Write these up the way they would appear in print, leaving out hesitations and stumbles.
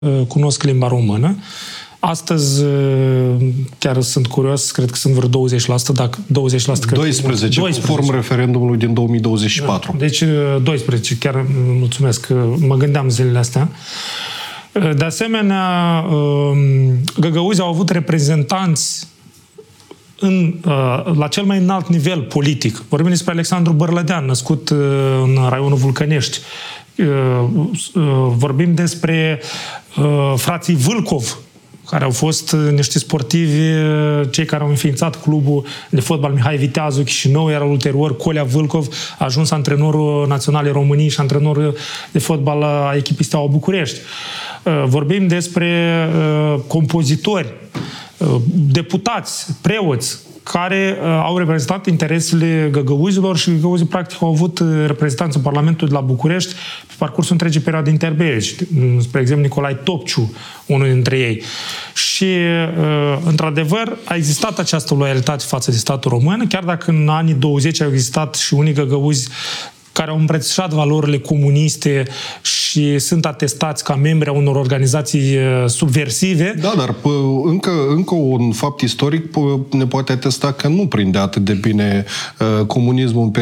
cunosc limba română. Astăzi, chiar sunt curios, cred că sunt vreo 20%, dacă 20%... 12, conform referendumului din 2024. Deci 12, chiar mulțumesc, mă gândeam zilele astea. De asemenea, găgăuzii au avut reprezentanți la cel mai înalt nivel politic. Vorbim despre Alexandru Bărlădean, născut în raionul Vulcănești. Vorbim despre frații Vâlcov, care au fost niște sportivi, cei care au înființat clubul de fotbal Mihai Viteazu Chișinău, iar ulterior Colea Vâlcov a ajuns antrenorul național României și antrenorul de fotbal a echipei Steaua București. Vorbim despre compozitori, deputați, preoți, care au reprezentat interesele găgăuzilor și găgăuzii practic au avut reprezentanți în Parlamentul de la București pe parcursul întregii perioade interbelice. Spre exemplu, Nicolae Topciu, unul dintre ei. Și, într-adevăr, a existat această loialitate față de statul român, chiar dacă în anii 20 au existat și unii găgăuzi care au îmbrățișat valorile comuniste și sunt atestați ca membri a unor organizații subversive. Da, dar încă un fapt istoric ne poate atesta că nu prinde atât de bine comunismul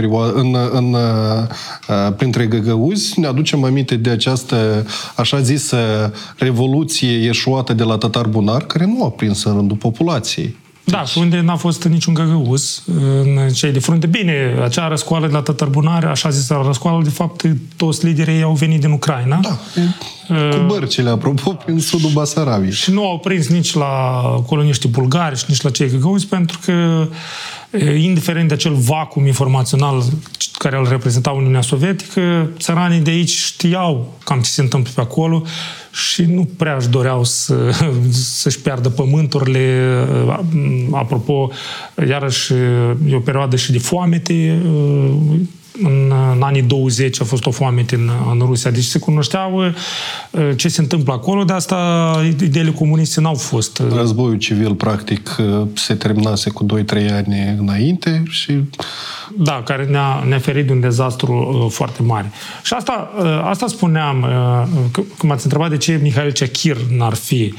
printre găgăuzi. Ne aducem aminte de această așa zisă revoluție eșuată de la Tătar-Bunar, care nu a prins în rândul populației. Da, și unde n-a fost niciun găgăuz în cei de frunte. Bine, acea răscoală de la Tătărbunare, așa zisă răscoală, de fapt, toți liderii au venit din Ucraina. Da, cu bărcile, apropo, prin sudul Basarabiei. Și nu au prins nici la coloniștii bulgari și nici la cei găgăuzi, pentru că, indiferent de acel vacuum informațional care îl reprezenta Uniunea Sovietică, țăranii de aici știau cam ce se întâmplă pe acolo și nu prea își doreau să-și piardă pământurile. Apropo, iarăși, e o perioadă și de foamete. În anii 20 a fost o foamete în Rusia. Deci se cunoșteau ce se întâmplă acolo, de asta ideile comuniste n-au fost. Războiul civil, practic, se terminase cu 2-3 ani înainte și... Da, care ne-a ferit de un dezastru foarte mare. Și asta spuneam, când m-ați întrebat de ce Mihail Ceachir n-ar fi...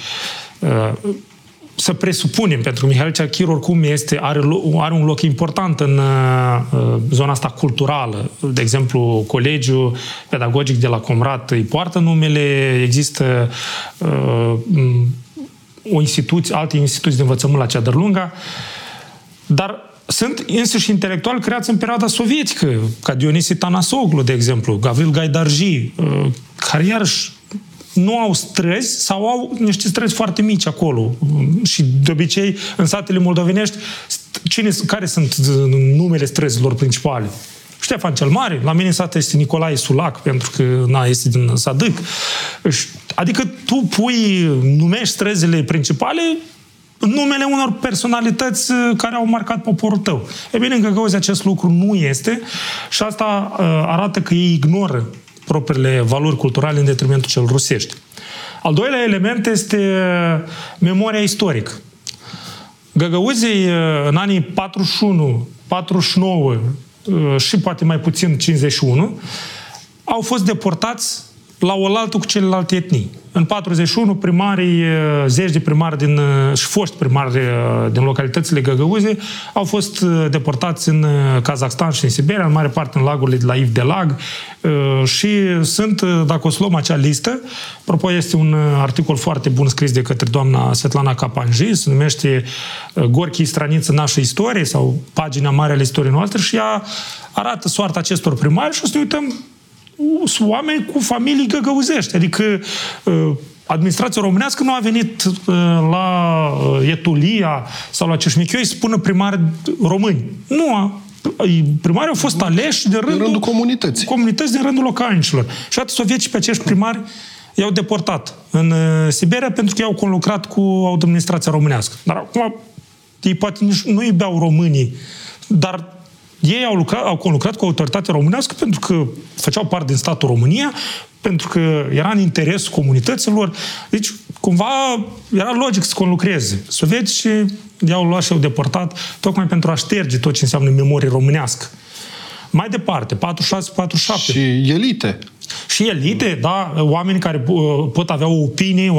Să presupunem, pentru că Mihail Ceachir oricum are un loc important în zona asta culturală. De exemplu, Colegiul Pedagogic de la Comrat îi poartă numele, există alte instituții de învățământ la Ceadărlunga, dar sunt însuși intelectuali creați în perioada sovietică, ca Dionisie Tanasoglu, de exemplu, Gavril Gaidarji, care iarăși nu au străzi sau au niște străzi foarte mici acolo. Și de obicei, în satele moldovenești, care sunt numele străzilor principale? Ștefan cel Mare, la mine în sat este Nicolae Sulac, pentru că este din Sadâc. Adică tu numești străzile principale numele unor personalități care au marcat poporul tău. E bine, în Găgăuzi acest lucru nu este și asta arată că ei ignoră propriile valori culturale în detrimentul cel rusești. Al doilea element este memoria istorică. Găgăuzii în anii 41, 49 și poate mai puțin 51 au fost deportați la oaltă cu celelalte etnii. În 41, zeci de primari și foști primari din localitățile găgăuze au fost deportați în Kazakhstan și în Siberia, în mare parte în lagurile de la Iv de Lag și sunt, dacă o să luăm acea listă, apropo, este un articol foarte bun scris de către doamna Svetlana Kapanji, se numește Gorchii straniță nașă istorie sau pagina mare ale istoriei noastre și ea arată soarta acestor primari și o să ne uităm oameni cu familii găgăuzești. Adică administrația românească nu a venit la Etulia sau la Ceșmichioi să spună primari români. Nu. Primarii au fost aleși de rândul comunității. Comunități din rândul localnicilor. Și atât soviecii pe acești primari i-au deportat în Siberia pentru că i-au conlucrat cu administrația românească. Dar acum ei poate nici nu iubeau românii, dar ei au conlucrat cu autoritatea românească pentru că făceau parte din statul România, pentru că era în interesul comunităților. Deci, cumva, era logic să conlucreze. Sovieticii i-au luat și i-au deportat tocmai pentru a șterge tot ce înseamnă memorie românească. Mai departe, 46-47. Și elite. Și elite, da, oameni care pot avea o opinie,